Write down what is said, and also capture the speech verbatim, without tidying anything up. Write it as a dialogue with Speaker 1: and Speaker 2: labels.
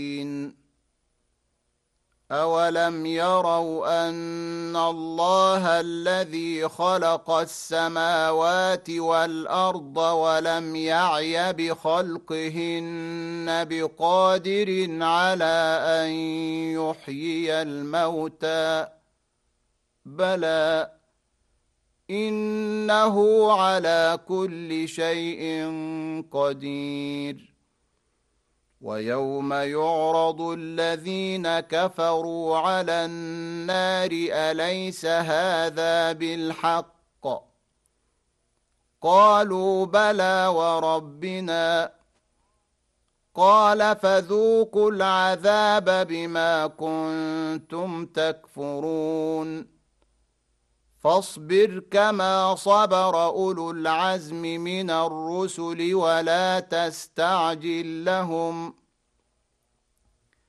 Speaker 1: أولم يروا أن الله الذي خلق السماوات والأرض ولم يعي بخلقهن بقادر على أن يحيي الموتى بلى إنه على كل شيء قدير. ويوم يعرض الذين كفروا على النار أليس هذا بالحق قالوا بلى وربنا قال فذوقوا العذاب بما كنتم تكفرون فاصبر كما صبر أولو العزم من الرسل ولا تستعجل لهم